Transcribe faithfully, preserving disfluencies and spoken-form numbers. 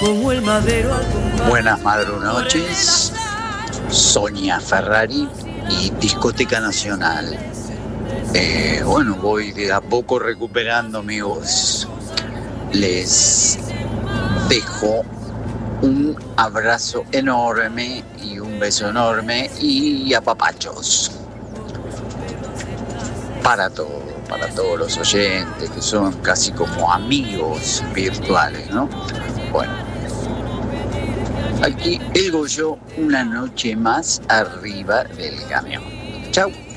como el madero al compás. Buenas madrunoches, Sonia Ferrari y Discoteca Nacional. Eh, bueno, voy de a poco recuperando mi voz. Les dejo un abrazo enorme y un beso enorme y apapachos para todo, para todos los oyentes que son casi como amigos virtuales, ¿no? Bueno, aquí el Goyo, una noche más arriba del camión. Chau.